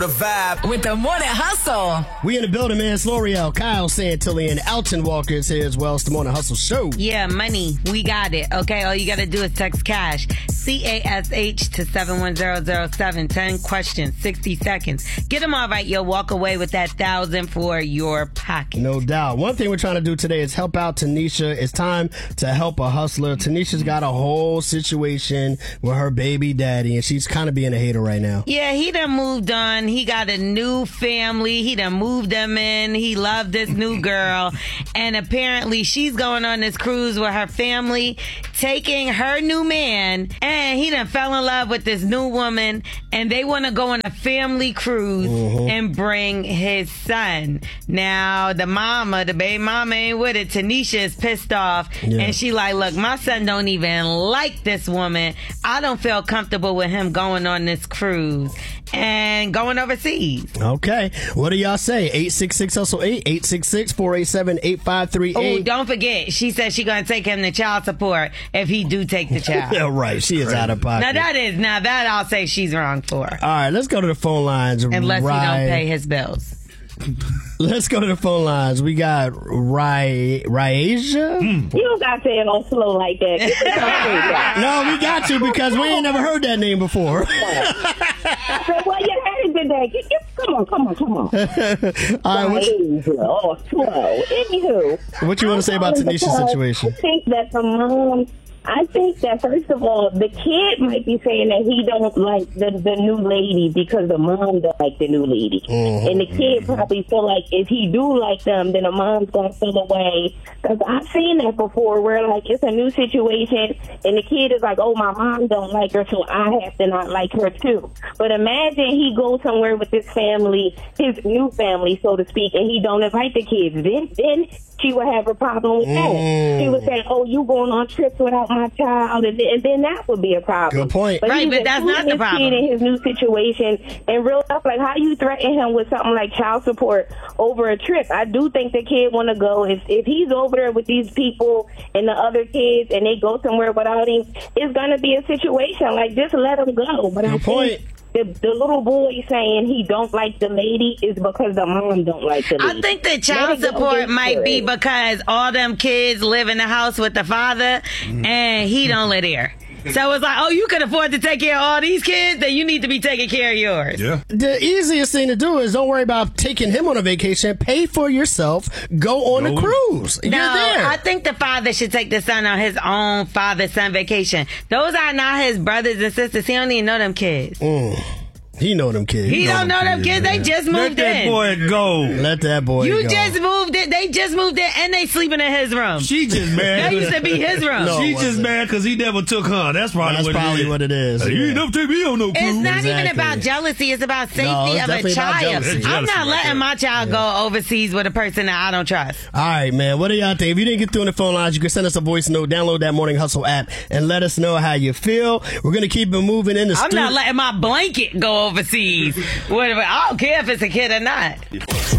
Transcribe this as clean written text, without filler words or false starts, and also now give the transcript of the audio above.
The vibe with the Morning Hustle. We in the building, man. It's L'Oreal, Kyle Santilli, and Alton Walker is here as well. It's the Morning Hustle Show. Yeah, money. We got it. Okay, all you got to do is text CASH, CASH to 71007. 10 questions, 60 seconds. Get them all right. You'll walk away with that $1,000 for your pocket. No doubt. One thing we're trying to do today is help out Tanisha. It's time to help a hustler. Tanisha's got a whole situation with her baby daddy, and she's kind of being a hater right now. Yeah, he done moved on. He got a new family. He done moved them in. He loved this new girl. And apparently she's going on this cruise with her family, taking her new man. And he done fell in love with this new woman. And they want to go on a family cruise and bring his son. Now, the baby mama ain't with it. Tanisha is pissed off. Yeah. And she like, look, my son don't even like this woman. I don't feel comfortable with him going on this cruise and going overseas. Okay. What do y'all say? 866-HUSTLE-8, 866-487-8538. Oh, don't forget, she said she gonna take him to child support if he do take the child. Yeah, right. She is out of pocket. Now that I'll say she's wrong for. All right, let's go to the phone lines. Unless he don't pay his bills. Let's go to the phone lines. We got Ryasia. You don't got to say it all slow like that. No, we got to because we ain't never heard that name before. Well, you heard it today. Come on. All right, slow. Anywho. What you want to say about Tanisha's situation? I think that first of all, the kid might be saying that he don't like the new lady because the mom don't like the new lady. And the kid probably feel like if he do like them, then the mom's going to feel away. Because I've seen that before where like it's a new situation and the kid is like, oh, my mom don't like her, so I have to not like her too. But imagine he goes somewhere with his family, his new family, so to speak, and he don't invite the kids. Then she would have a problem with that. She would say, oh, you going on trips without my child, and then that would be a problem. Good point. But that's not the problem. In his new situation, and real stuff, like how you threaten him with something like child support over a trip. I do think the kid want to go. If he's over there with these people and the other kids, and they go somewhere without him, it's going to be a situation. Like, just let him go. But Good point. The little boy saying he don't like the lady is because the mom don't like the lady. I think the child support might be because all them kids live in the house with the father and he don't live there. So it's like, oh, you can afford to take care of all these kids, then you need to be taking care of yours. Yeah. The easiest thing to do is don't worry about taking him on a vacation. Pay for yourself. Go on a cruise. You're there. I think the father should take the son on his own father-son vacation. Those are not his brothers and sisters. He don't even know them kids. He know them kids. He don't know them kids. They just moved in. Let that boy go. Let that boy go. You just moved in. They just moved in, and they sleeping in his room. She just mad. That used to be his room. No, She just mad because he never took her. That's probably what it is. You ain't never take me on no cruise. It's not even about jealousy. It's about safety of a child. I'm not letting my child go overseas with a person that I don't trust. All right, man. What do y'all think? If you didn't get through on the phone lines, you can send us a voice note. Download that Morning Hustle app and let us know how you feel. We're going to keep it moving in the I'm not letting my blanket go overseas. Whatever. I don't care if it's a kid or not.